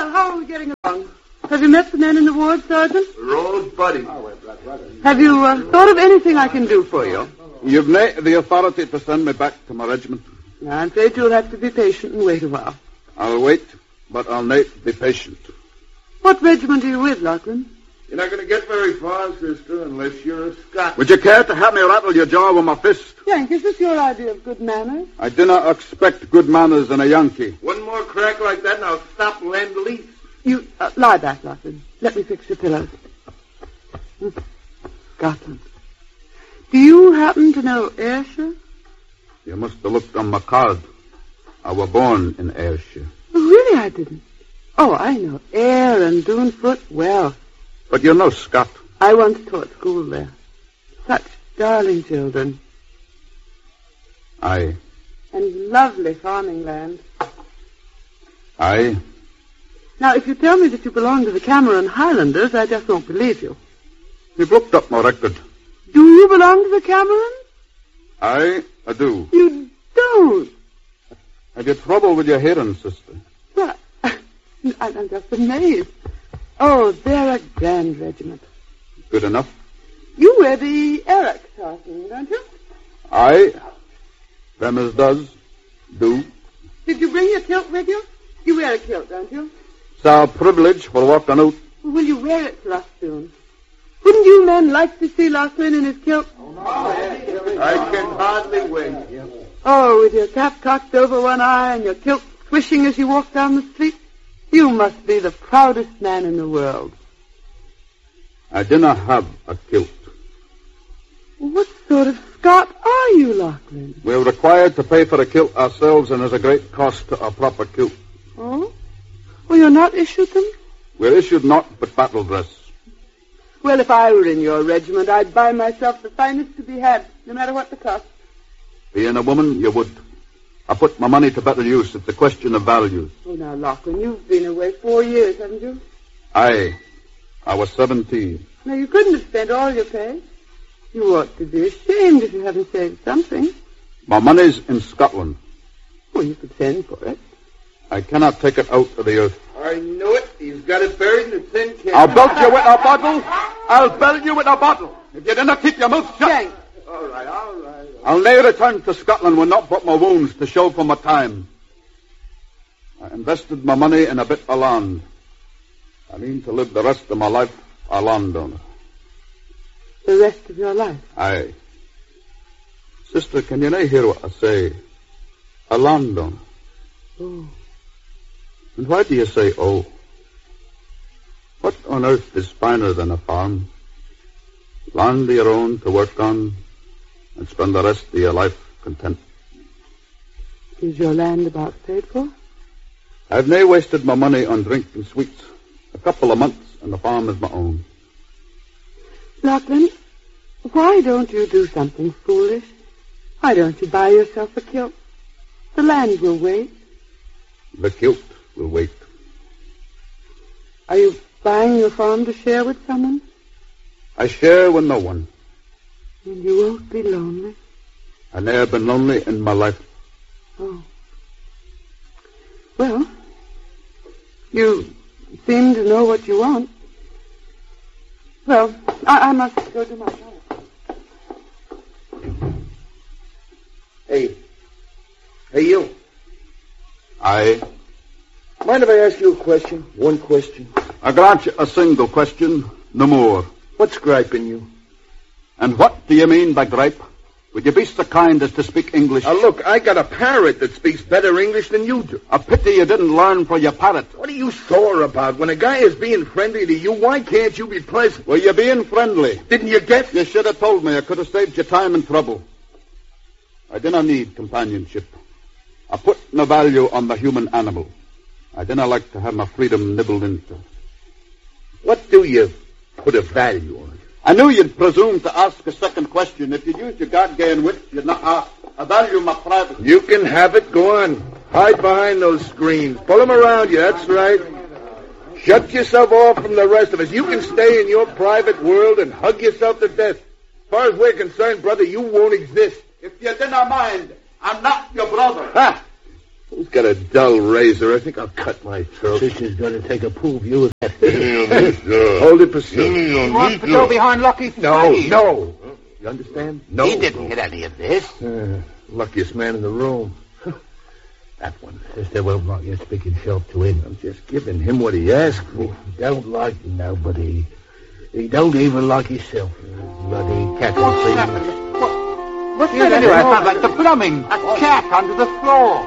Well, how are we getting along? Have you met the men in the ward, Sergeant? We're old buddies. Have you thought of anything I can do for you? You've not the authority to send me back to my regiment. No, I'm afraid you'll have to be patient and wait a while. I'll wait, but I'll not be patient. What regiment are you with, Lachlan? You're not going to get very far, sister, unless you're a Scot. Would you care to have me rattle your jaw with my fist? Yank, is this your idea of good manners? I do not expect good manners in a Yankee. One more crack like that and I'll stop Lend-Lease. You, lie back, Lachlan. Let me fix your pillows. Scotland. Do you happen to know Ayrshire? You must have looked on my card. I was born in Ayrshire. Oh, really, I didn't. Oh, I know Ayr and Doonfoot well. But you're no Scot. I once taught school there. Such darling children. Aye. And lovely farming land. Aye. Now, if you tell me that you belong to the Cameron Highlanders, I just won't believe you. You've looked up my record. Do you belong to the Camerons? Aye, I do. You don't? Have you trouble with your hearing, sister? Well, I'm just amazed. Oh, they're a grand regiment. Good enough. You wear the Eric tartan, don't you? Aye. Them as do. Did you bring your kilt with you? You wear a kilt, don't you? It's our privilege for walking out. Will you wear it for us soon? Wouldn't you men like to see Lachlan in his kilt? I can hardly wait. Oh, with your cap cocked over one eye and your kilt swishing as you walk down the street? You must be the proudest man in the world. I do not have a kilt. What sort of Scot are you, Lachlan? We're required to pay for a kilt ourselves, and there's a great cost to a proper kilt. Oh? Well, you're not issued them? We're issued naught but battle dress. Well, if I were in your regiment, I'd buy myself the finest to be had, no matter what the cost. Being a woman, you would. I put my money to better use. It's a question of values. Oh, now, Lachlan, you've been away 4 years, haven't you? Aye. I was 17. Now, you couldn't have spent all your pay. You ought to be ashamed if you haven't saved something. My money's in Scotland. Well, you could send for it. I cannot take it out of the earth. I knew it. He's got it buried in a tin can. I'll belt you with a bottle. I'll belt you with a bottle. If you didn't keep your mouth shut. Thanks. All right. I'll never return to Scotland with not but my wounds to show for my time. I invested my money in a bit of land. I mean to live the rest of my life a landowner. The rest of your life? Aye. Sister, can you not hear what I say? A landowner. Oh. And why do you say, oh? What on earth is finer than a farm? Land of your own to work on and spend the rest of your life content. Is your land about paid for? I've nae wasted my money on drink and sweets. A couple of months and the farm is my own. Lachlan, why don't you do something foolish? Why don't you buy yourself a kilt? The land will wait. The kilt will wait. Are you buying your farm to share with someone? I share with no one. And you won't be lonely? I've never been lonely in my life. Oh. Well, you seem to know what you want. Well, I must go to my house. Hey, you. Aye. Mind if I ask you a question? One question. I grant you a single question, no more. What's griping you? And what do you mean by gripe? Would you be so kind as to speak English? Now, look, I got a parrot that speaks better English than you do. A pity you didn't learn for your parrot. What are you sore about? When a guy is being friendly to you, why can't you be pleasant? Well, you're being friendly. Didn't you get? You should have told me. I could have saved you time and trouble. I do not need companionship. I put no value on the human animal. I do not like to have my freedom nibbled into. What do you put a value on? I knew you'd presume to ask a second question. If you'd used your God-given wit, you'd not ask. I value my privacy. You can have it. Go on. Hide behind those screens. Pull them around you. That's right. Shut yourself off from the rest of us. You can stay in your private world and hug yourself to death. As far as we're concerned, brother, you won't exist. If you do not mind, I'm not your brother. Ha! Who's got a dull razor? I think I'll cut my throat. Sister's going to take a pool view of that. Hold it, Priscilla. He wants to go behind Lucky's No. face. You understand? No. He didn't hit any of this. Luckiest man in the room. That one. Sister won't want you speaking sharp to him. I'm just giving him what he asked for. He don't like nobody. He don't even like himself. Bloody cat and What's that anyway? I sound like the plumbing. A cat under the floor.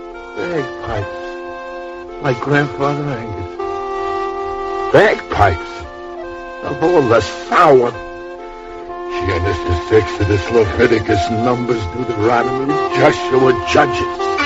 Bagpipes. My grandfather Angus. Bagpipes. Of all the sour. Genesis, Exodus, Leviticus, Numbers, Deuteronomy, Joshua, Judges.